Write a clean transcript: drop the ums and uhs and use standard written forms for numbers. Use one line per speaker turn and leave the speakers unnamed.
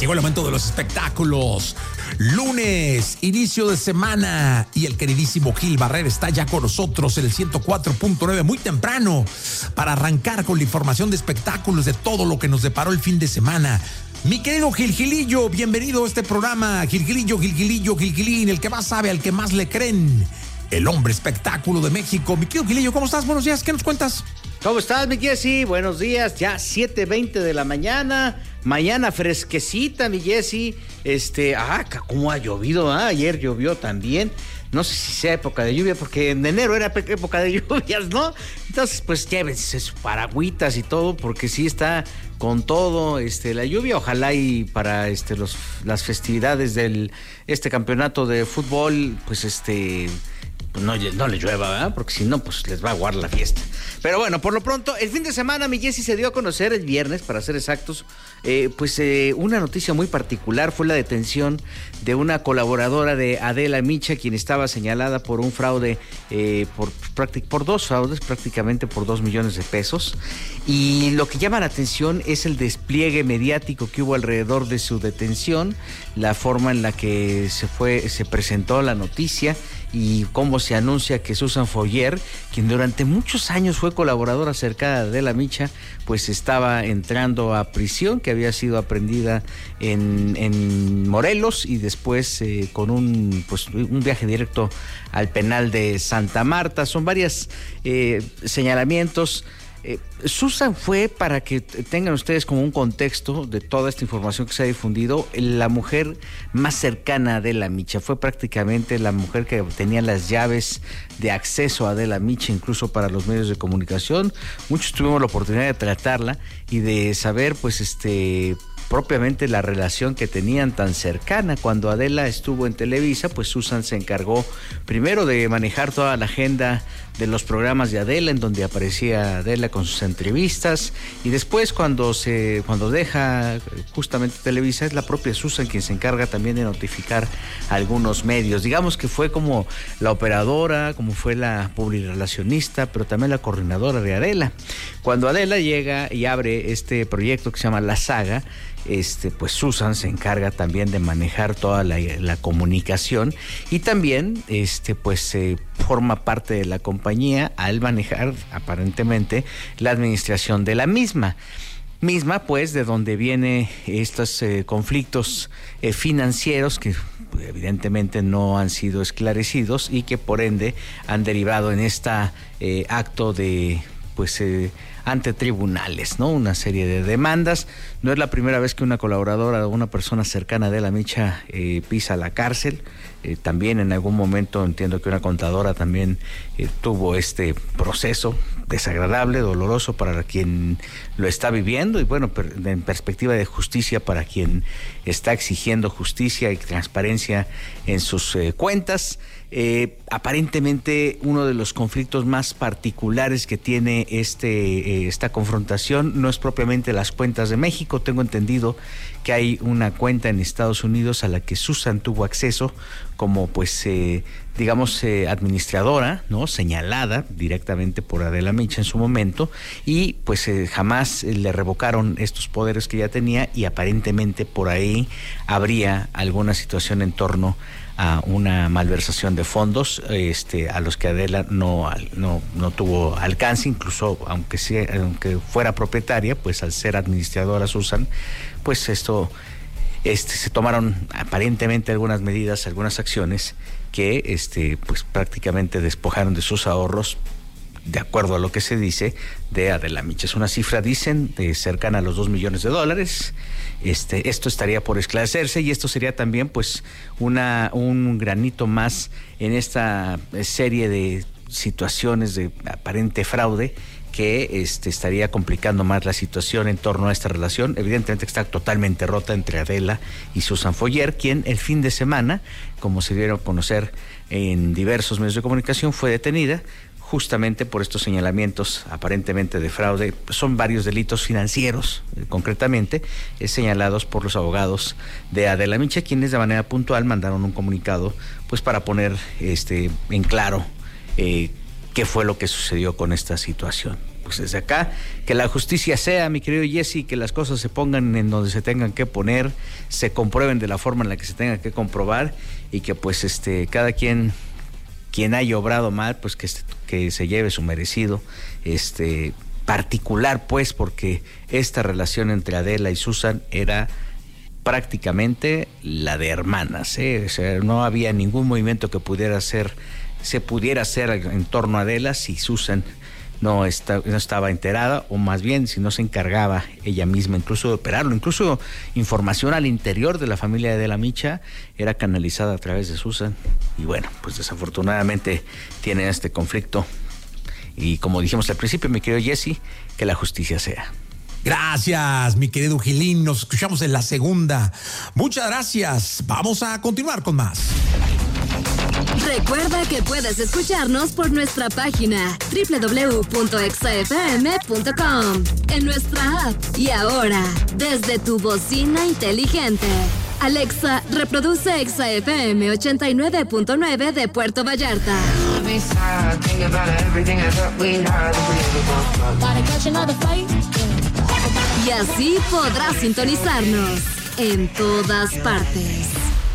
Llegó el momento de los espectáculos. Lunes, inicio de semana, y el queridísimo Gil Barrera está ya con nosotros en el 104.9 muy temprano para arrancar con la información de espectáculos de todo lo que nos deparó el fin de semana. Mi querido Gilillo, bienvenido a este programa. Gilín, el que más sabe, al que más le creen, el hombre espectáculo de México. Mi querido Gilillo, ¿cómo estás? Buenos días, ¿qué nos cuentas?
¿Cómo estás, mi Jessy? Buenos días, ya 7:20 de la mañana, mañana fresquecita, mi Jessy. ¿Cómo ha llovido? Ayer llovió también. No sé si sea época de lluvia, porque en enero era época de lluvias, ¿no? Entonces, pues llévense sus paragüitas y todo, porque sí está con todo la lluvia. Ojalá y para las festividades del campeonato de fútbol, pues no le llueva, ¿verdad? Porque si no, pues les va a aguar la fiesta. Pero bueno, por lo pronto, el fin de semana, mi Jessy, se dio a conocer el viernes, para ser exactos, una noticia muy particular. Fue la detención de una colaboradora de Adela Micha, quien estaba señalada por un fraude, por dos fraudes, prácticamente por 2 millones de pesos. Y lo que llama la atención es el despliegue mediático que hubo alrededor de su detención, la forma en la que se presentó la noticia y cómo se anuncia que Susan Foyer, quien durante muchos años fue colaboradora cercana de Adela Micha, pues estaba entrando a prisión, que había sido aprehendida en Morelos, y después con un viaje directo al penal de Santa Marta. Son varios señalamientos. Susan fue, para que tengan ustedes como un contexto de toda esta información que se ha difundido, la mujer más cercana a Adela Micha. Fue prácticamente la mujer que tenía las llaves de acceso a Adela Micha, incluso para los medios de comunicación. Muchos tuvimos la oportunidad de tratarla y de saber, propiamente la relación que tenían tan cercana. Cuando Adela estuvo en Televisa, pues Susan se encargó primero de manejar toda la agenda de los programas de Adela, en donde aparecía Adela con sus entrevistas, y después cuando deja justamente Televisa, es la propia Susan quien se encarga también de notificar a algunos medios. Digamos que fue como la operadora, como fue la publirelacionista, pero también la coordinadora de Adela. Cuando Adela llega y abre este proyecto que se llama La Saga, pues Susan se encarga también de manejar toda la comunicación, y también forma parte de la compañía al manejar aparentemente la administración de la misma, pues, de donde vienen estos conflictos financieros que evidentemente no han sido esclarecidos y que por ende han derivado en acto de ante tribunales, ¿no? Una serie de demandas. No es la primera vez que una colaboradora o una persona cercana de la Micha pisa la cárcel. También en algún momento entiendo que una contadora también tuvo este proceso desagradable, doloroso para quien lo está viviendo, y bueno, en perspectiva de justicia para quien está exigiendo justicia y transparencia en sus cuentas. Aparentemente uno de los conflictos más particulares que tiene esta confrontación no es propiamente las cuentas de México. Tengo entendido que hay una cuenta en Estados Unidos a la que Susan tuvo acceso como administradora, ¿no? Señalada directamente por Adela Micha en su momento, y jamás le revocaron estos poderes que ya tenía, y aparentemente por ahí habría alguna situación en torno a una malversación de fondos a los que Adela no tuvo alcance, incluso aunque fuera propietaria, pues al ser administradora Susan, pues se tomaron aparentemente algunas medidas, algunas acciones que prácticamente despojaron de sus ahorros, de acuerdo a lo que se dice, de Adela Micha. Es una cifra, dicen, cercana a los $2 millones. Esto estaría por esclarecerse, y esto sería también un granito más en esta serie de situaciones de aparente fraude que estaría complicando más la situación en torno a esta relación. Evidentemente está totalmente rota entre Adela y Susan Foyer, quien el fin de semana, como se dieron a conocer en diversos medios de comunicación, fue detenida justamente por estos señalamientos aparentemente de fraude. Son varios delitos financieros, concretamente, señalados por los abogados de Adela Micha, quienes de manera puntual mandaron un comunicado para poner en claro qué fue lo que sucedió con esta situación. pues desde acá, que la justicia sea, mi querido Jesse, que las cosas se pongan en donde se tengan que poner, se comprueben de la forma en la que se tengan que comprobar, y que pues cada quien haya obrado mal, pues que se lleve su merecido, particular, pues, porque esta relación entre Adela y Susan era prácticamente la de hermanas, O sea, no había ningún movimiento que se pudiera hacer en torno a Adela si Susan no estaba enterada, o más bien si no se encargaba ella misma incluso de operarlo. Incluso información al interior de la familia de la Micha era canalizada a través de Susan, y bueno, pues desafortunadamente tienen este conflicto, y como dijimos al principio, mi querido Jesse, que la justicia sea.
Gracias, mi querido Gilín. Nos escuchamos en la segunda. Muchas gracias. Vamos a continuar con más.
Recuerda que puedes escucharnos por nuestra página www.exafm.com, en nuestra app, y ahora desde tu bocina inteligente. Alexa, reproduce XFM 89.9 de Puerto Vallarta. Y así podrás sintonizarnos en todas partes.